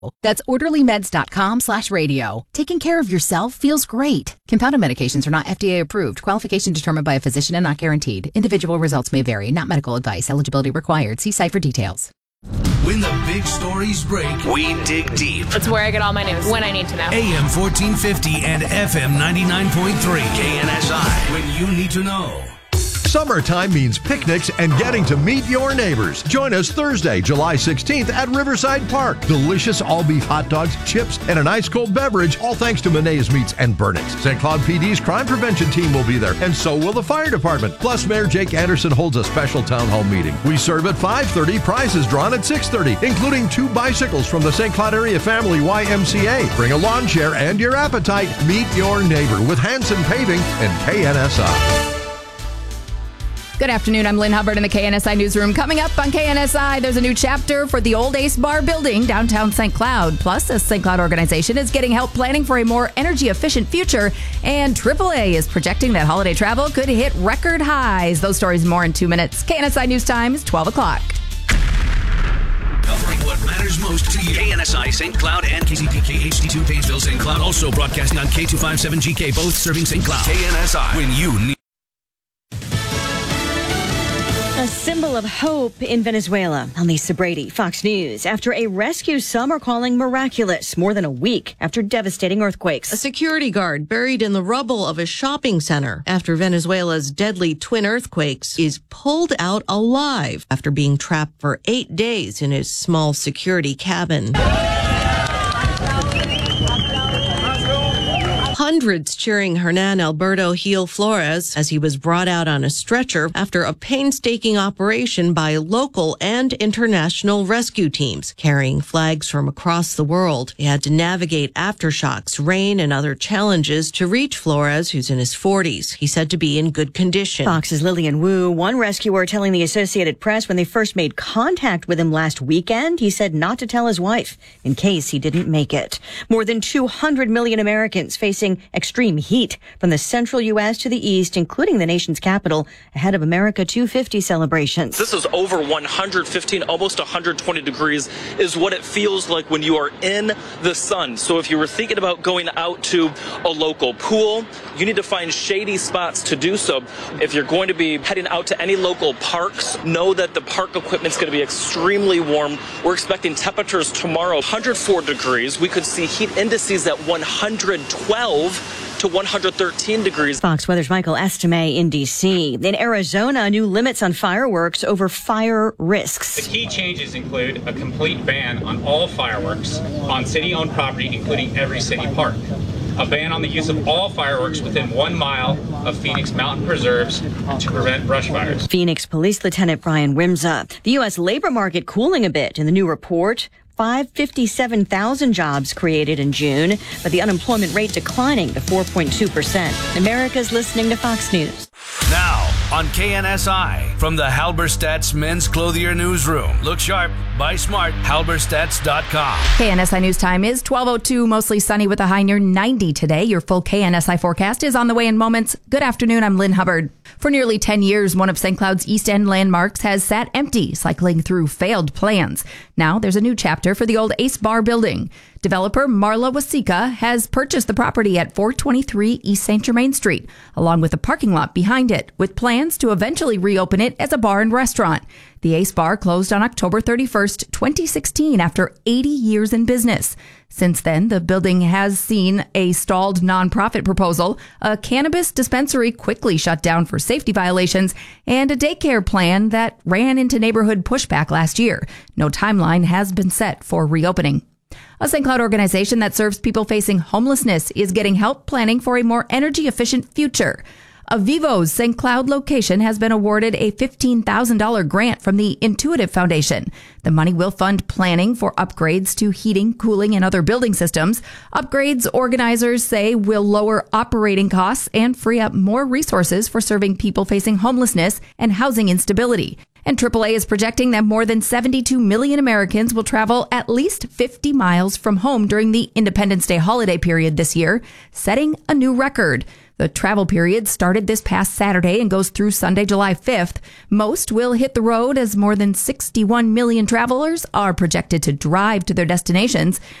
That's orderlymeds.com/radio. Taking care of yourself feels great. Compounded medications are not FDA approved. Qualification determined by a physician and not guaranteed. Individual results may vary. Not medical advice. Eligibility required. See site for details. When the big stories break, we dig deep. It's where I get all my news when I need to know. AM 1450 and FM 99.3 KNSI. When you need to know. Summertime means picnics and getting to meet your neighbors. Join us Thursday, July 16th at Riverside Park. Delicious all-beef hot dogs, chips, and an ice-cold beverage, all thanks to Menae's Meats and Burnix. St. Cloud PD's crime prevention team will be there, and so will the fire department. Plus, Mayor Jake Anderson holds a special town hall meeting. We serve at 5:30, prizes drawn at 6:30, including 2 bicycles from the St. Cloud Area Family YMCA. Bring a lawn chair and your appetite. Meet your neighbor with Hanson Paving and KNSI. Good afternoon. I'm Lynn Hubbard in the KNSI Newsroom. Coming up on KNSI, there's a new chapter for the old Ace Bar building downtown St. Cloud. Plus, a St. Cloud organization is getting help planning for a more energy-efficient future. And AAA is projecting that holiday travel could hit record highs. Those stories more in 2 minutes. KNSI News Time is 12 o'clock. Covering what matters most to you. KNSI St. Cloud and KCPK HD2 Painesville St. Cloud. Also broadcasting on K257GK, both serving St. Cloud. KNSI. When you need. A symbol of hope in Venezuela. I'm Lisa Brady, Fox News. After a rescue some are calling miraculous, more than a week after devastating earthquakes. A security guard buried in the rubble of a shopping center after Venezuela's deadly twin earthquakes is pulled out alive after being trapped for 8 days in his small security cabin. Hundreds cheering Hernan Alberto Gil Flores as he was brought out on a stretcher after a painstaking operation by local and international rescue teams carrying flags from across the world. They had to navigate aftershocks, rain, and other challenges to reach Flores, who's in his 40s. He's said to be in good condition. Fox's Lillian Wu, one rescuer telling the Associated Press when they first made contact with him last weekend, he said not to tell his wife in case he didn't make it. More than 200 million Americans facing extreme heat from the central U.S. to the east, including the nation's capital, ahead of America 250 celebrations. This is over 115, almost 120 degrees is what it feels like when you are in the sun. So if you were thinking about going out to a local pool, you need to find shady spots to do so. If you're going to be heading out to any local parks, know that the park equipment's going to be extremely warm. We're expecting temperatures tomorrow 104 degrees. We could see heat indices at 112 to 113 degrees. Fox Weather's Michael Estime in D.C. In Arizona, new limits on fireworks over fire risks. The key changes include a complete ban on all fireworks on city-owned property, including every city park. A ban on the use of all fireworks within 1 mile of Phoenix Mountain Preserves to prevent brush fires. Phoenix Police Lieutenant Brian Wimsa. The U.S. labor market cooling a bit in the new report. 557,000 jobs created in June, but the unemployment rate declining to 4.2%. America's listening to Fox News. Now on KNSI from the Halberstadt's Men's Clothier Newsroom. Look sharp, buy smart, halberstadts.com. KNSI News Time is 12:02, mostly sunny with a high near 90 today. Your full KNSI forecast is on the way in moments. Good afternoon, I'm Lynn Hubbard. For nearly 10 years, one of St. Cloud's East End landmarks has sat empty, cycling through failed plans. Now there's a new chapter for the old Ace Bar building. Developer Marla Wasika has purchased the property at 423 East St. Germain Street, along with a parking lot behind it, with plans to eventually reopen it as a bar and restaurant. The Ace Bar closed on October 31st, 2016, after 80 years in business. Since then, the building has seen a stalled nonprofit proposal, a cannabis dispensary quickly shut down for safety violations, and a daycare plan that ran into neighborhood pushback last year. No timeline has been set for reopening. A St. Cloud organization that serves people facing homelessness is getting help planning for a more energy-efficient future. Avivo's St. Cloud location has been awarded a $15,000 grant from the Intuitive Foundation. The money will fund planning for upgrades to heating, cooling, and other building systems. Upgrades, organizers say, will lower operating costs and free up more resources for serving people facing homelessness and housing instability. And AAA is projecting that more than 72 million Americans will travel at least 50 miles from home during the Independence Day holiday period this year, setting a new record. The travel period started this past Saturday and goes through Sunday, July 5th. Most will hit the road as more than 61 million travelers are projected to drive to their destinations.